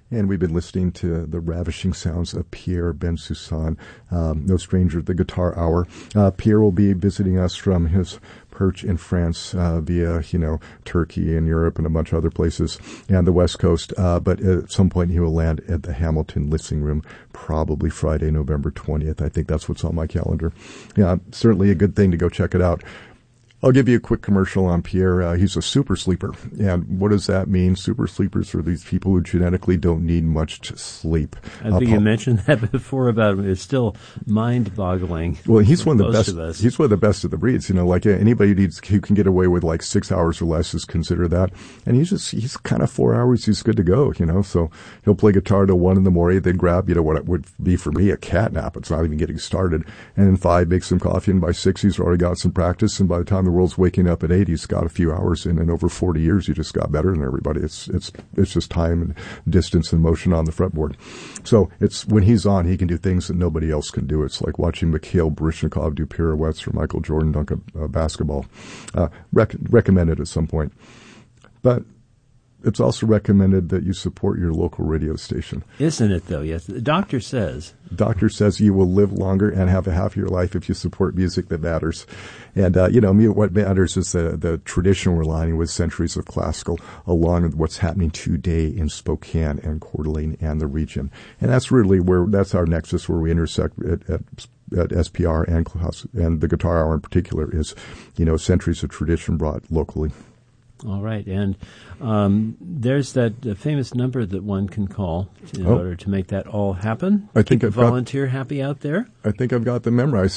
And we've been listening to the ravishing sounds of Pierre Bensoussan, no stranger, the Guitar Hour. Pierre will be visiting us from his perch in France via, Turkey and Europe and a bunch of other places and the West Coast. But at some point he will land at the Hamilton Listening Room, probably Friday, November 20th. I think that's what's on my calendar. Yeah, certainly a good thing to go check it out. I'll give you a quick commercial on Pierre. He's a super sleeper. And what does that mean? Super sleepers are these people who genetically don't need much sleep. I think you mentioned that before about him. It's still mind-boggling. Well, he's one of the most best. Of us. He's one of the best of the breeds. Like anybody who can get away with like 6 hours or less is considered that. And he's kind of 4 hours. He's good to go. So he'll play guitar till 1 a.m, then grab, what it would be for me, a cat nap. It's not even getting started. And then 5, make some coffee. And by 6, he's already got some practice. And by the time the world's waking up at 8, he's got a few hours in, and over 40 years, he just got better than everybody. It's just time and distance and motion on the fretboard. So it's when he's on, he can do things that nobody else can do. It's like watching Mikhail Baryshnikov do pirouettes or Michael Jordan dunk a basketball. Recommended at some point. But it's also recommended that you support your local radio station. Isn't it, though? Yes. The doctor says you will live longer and have a happier life if you support music that matters. And, what matters is the tradition we're aligning with centuries of classical, along with what's happening today in Spokane and Coeur d'Alene and the region. And that's really that's our nexus where we intersect at SPR and the Guitar Hour in particular is, centuries of tradition brought locally. All right, and there's that famous number that one can call in order to make that all happen. I think I've volunteer happy out there. I think I've got them memorized,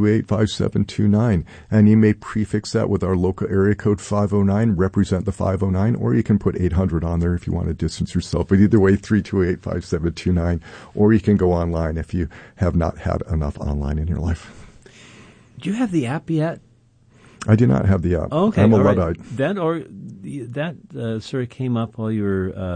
328-5729. And you may prefix that with our local area code 509, represent the 509, or you can put 800 on there if you want to distance yourself. But either way, 328-5729, or you can go online if you have not had enough online in your life. Do you have the app yet? I do not have the app. Okay, I'm a Luddite. Right. That sort of came up while you were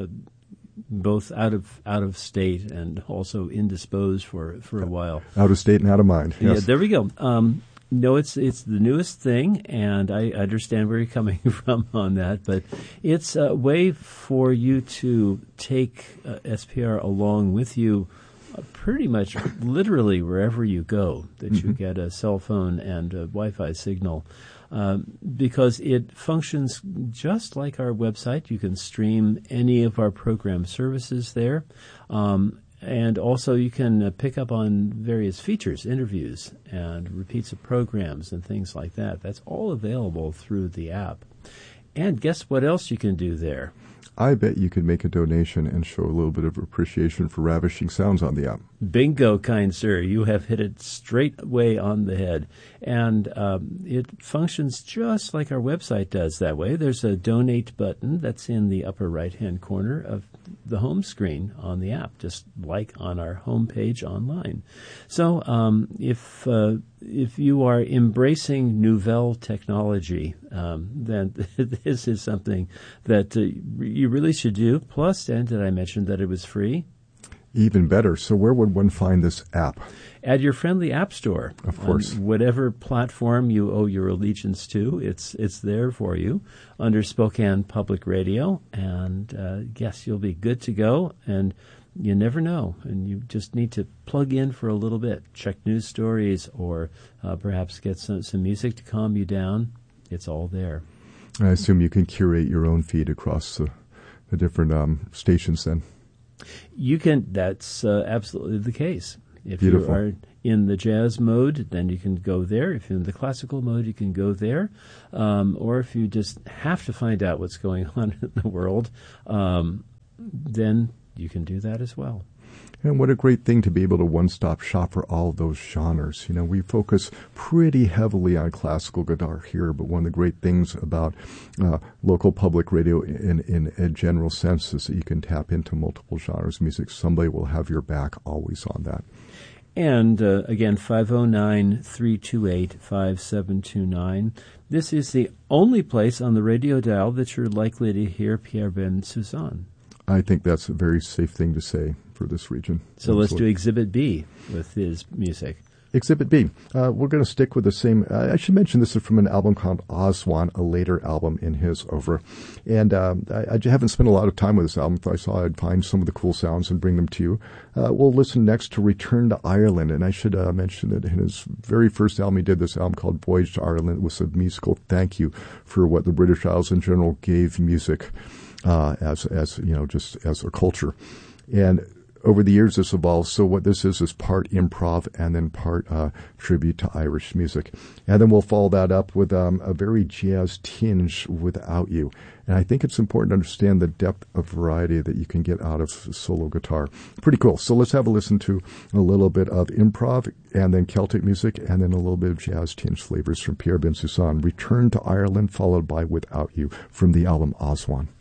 both out of state and also indisposed for a while. Out of state and out of mind. Yes. Yeah, there we go. No, it's the newest thing, and I understand where you're coming from on that. But it's a way for you to take SPR along with you. Pretty much literally wherever you go, that you get a cell phone and a Wi-Fi signal, because it functions just like our website. You can stream any of our program services there, and also you can pick up on various features, interviews, and repeats of programs and things like that. That's all available through the app. And guess what else you can do there? I bet you could make a donation and show a little bit of appreciation for Ravishing Sounds on the app. Bingo, kind sir. You have hit it straight way on the head. And it functions just like our website does that way. There's a donate button that's in the upper right-hand corner of the home screen on the app, just like on our homepage online. So if you are embracing nouvelle technology, then this is something that you really should do. Plus, and did I mention that it was free? Even better. So where would one find this app? At your friendly app store. Of course. Whatever platform you owe your allegiance to, it's there for you under Spokane Public Radio. And yes, you'll be good to go. And you never know. And you just need to plug in for a little bit. Check news stories or perhaps get some music to calm you down. It's all there. I assume you can curate your own feed across the different stations then. You can. That's absolutely the case. If Beautiful. You are in the jazz mode, then you can go there. If you're in the classical mode, you can go there. Or if you just have to find out what's going on in the world, then you can do that as well. And what a great thing to be able to one-stop shop for all those genres. We focus pretty heavily on classical guitar here, but one of the great things about local public radio in a general sense is that you can tap into multiple genres of music. Somebody will have your back always on that. And again, 509-328-5729. This is the only place on the radio dial that you're likely to hear Pierre Bensoussan. I think that's a very safe thing to say for this region. So let's do Exhibit B with his music. Exhibit B. We're going to stick with the same. I should mention this is from an album called Oswan, a later album in his oeuvre. And I haven't spent a lot of time with this album, so I thought I'd find some of the cool sounds and bring them to you. We'll listen next to Return to Ireland. And I should mention that in his very first album, he did this album called Voyage to Ireland. It was a musical thank you for what the British Isles in general gave music as just as a culture. And over the years, this evolved. So what this is part improv and then part tribute to Irish music. And then we'll follow that up with a very jazz tinge, Without You. And I think it's important to understand the depth of variety that you can get out of solo guitar. Pretty cool. So let's have a listen to a little bit of improv and then Celtic music and then a little bit of jazz tinge flavors from Pierre Bensusan. Return to Ireland, followed by Without You from the album Oswan.